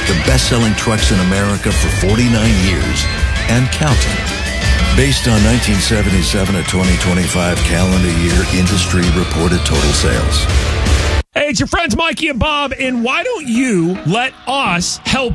the best-selling trucks in America for 49 years and counting. Based on 1977 to 2025 calendar year industry reported total sales. Hey, it's your friends Mikey and Bob, and why don't you let us help